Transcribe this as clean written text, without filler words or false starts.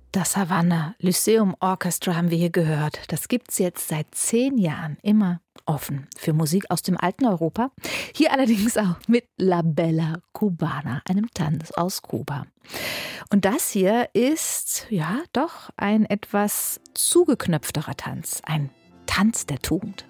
Das Havanna Lyceum Orchestra haben wir hier gehört. Das gibt's jetzt seit 10 Jahren immer offen für Musik aus dem alten Europa. Hier allerdings auch mit La Bella Cubana, einem Tanz aus Kuba. Und das hier ist, ja, doch ein etwas zugeknöpfterer Tanz. Ein Tanz der Tugend.